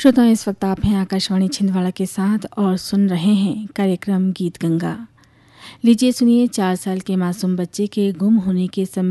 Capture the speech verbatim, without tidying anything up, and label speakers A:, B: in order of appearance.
A: श्रोताओं, इस वक्त आप हैं आकाशवाणी छिंदवाड़ा के साथ और सुन रहे हैं कार्यक्रम गीत गंगा। लीजिए सुनिए चार साल के मासूम बच्चे के गुम होने के संबंध